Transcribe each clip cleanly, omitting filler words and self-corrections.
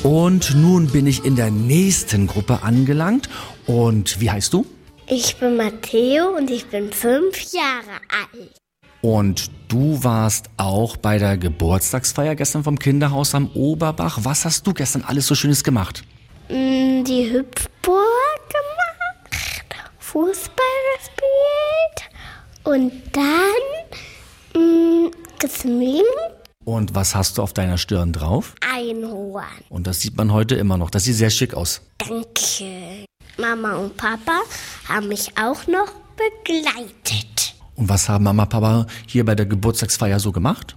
Und nun bin ich in der nächsten Gruppe angelangt. Und wie heißt du? Ich bin Matteo und ich bin 5 Jahre alt. Und du warst auch bei der Geburtstagsfeier gestern vom Kinderhaus am Oberbach. Was hast du gestern alles so Schönes gemacht? Die Hüpfburg gemacht, Fußball gespielt und dann geschminkt. Und was hast du auf deiner Stirn drauf? Einhorn. Und das sieht man heute immer noch. Das sieht sehr schick aus. Danke. Mama und Papa haben mich auch noch begleitet. Und was haben Mama und Papa hier bei der Geburtstagsfeier so gemacht?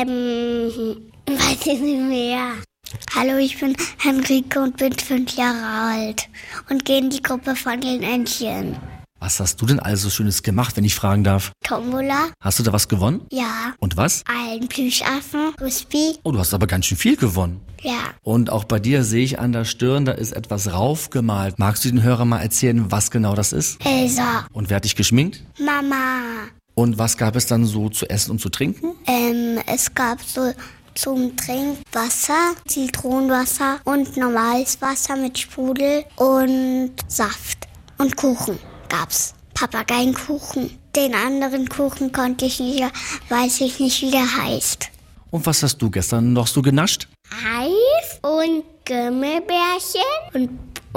Weiß ich nicht mehr. Hallo, ich bin Henrike und bin 5 Jahre alt und gehe in die Gruppe von den Entchen. Was hast du denn alles so Schönes gemacht, wenn ich fragen darf? Tombola? Hast du da was gewonnen? Ja. Und was? Einen Plüschaffen, Frisbee. Oh, du hast aber ganz schön viel gewonnen. Ja. Und auch bei dir sehe ich an der Stirn, da ist etwas raufgemalt. Magst du den Hörern mal erzählen, was genau das ist? Elsa. Und wer hat dich geschminkt? Mama. Und was gab es dann so zu essen und zu trinken? Es gab so zum Trinken Wasser, Zitronenwasser und normales Wasser mit Sprudel und Saft. Und Kuchen gab's. Papageienkuchen. Den anderen Kuchen konnte ich nicht, weiß ich nicht, wie der heißt. Und was hast du gestern noch so genascht? Eis und Gummibärchen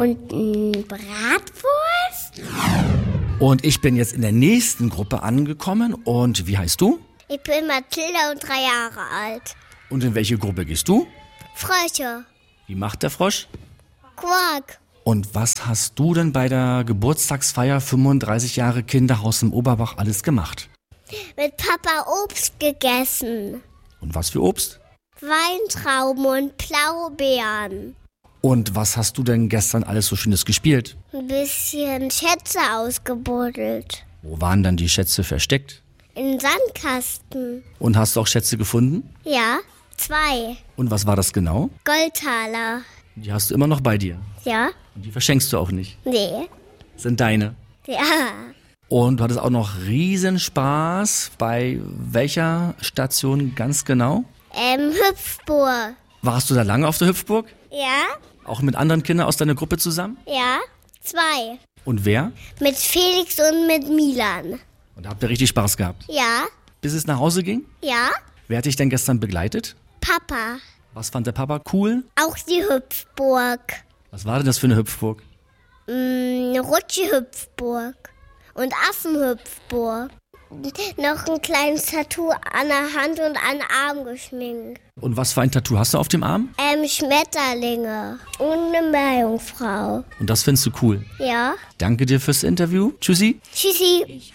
und Bratwurst. Und ich bin jetzt in der nächsten Gruppe angekommen. Und wie heißt du? Ich bin Mathilda und 3 Jahre alt. Und in welche Gruppe gehst du? Frösche. Wie macht der Frosch? Quark. Und was hast du denn bei der Geburtstagsfeier 35 Jahre Kinderhaus im Oberbach alles gemacht? Mit Papa Obst gegessen. Und was für Obst? Weintrauben und Blaubeeren. Und was hast du denn gestern alles so Schönes gespielt? Ein bisschen Schätze ausgebuddelt. Wo waren dann die Schätze versteckt? In Sandkasten. Und hast du auch Schätze gefunden? Ja, 2. Und was war das genau? Goldtaler. Die hast du immer noch bei dir. Ja? Und die verschenkst du auch nicht. Nee. Sind deine. Ja. Und du hattest auch noch Riesenspaß. Bei welcher Station ganz genau? Hüpfburg. Warst du da lange auf der Hüpfburg? Ja? Auch mit anderen Kindern aus deiner Gruppe zusammen? Ja, 2. Und wer? Mit Felix und mit Milan. Und da habt ihr richtig Spaß gehabt. Ja? Bis es nach Hause ging? Ja? Wer hat dich denn gestern begleitet? Papa. Was fand der Papa cool? Auch die Hüpfburg. Was war denn das für eine Hüpfburg? Rutschi-Hüpfburg. Und Affenhüpfburg. Noch ein kleines Tattoo an der Hand und an den Arm geschminkt. Und was für ein Tattoo hast du auf dem Arm? Schmetterlinge. Und eine Meerjungfrau. Und das findest du cool. Ja? Danke dir fürs Interview. Tschüssi. Tschüssi.